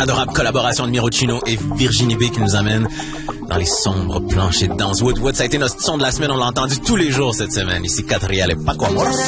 adorable collaboration de Mirochino et Virginie B qui nous amène dans les sombres planchers de danse. Wood, ça a été notre son de la semaine, on l'a entendu tous les jours cette semaine. Ici, Catriel et Paco Amor.